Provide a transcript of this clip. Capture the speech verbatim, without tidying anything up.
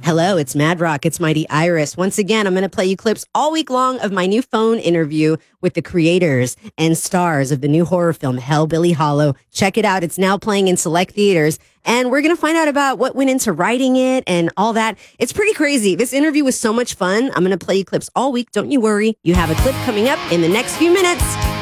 Hello, it's Mad Rock. It's Mighty Iris. Once again, I'm going to play you clips all week long of my new phone interview with the creators and stars of the new horror film, Hellbilly Hollow. Check it out. It's now playing in select theaters. And we're going to find out about what went into writing it and all that. It's pretty crazy. This interview was so much fun. I'm going to play you clips all week. Don't you worry. You have a clip coming up in the next few minutes.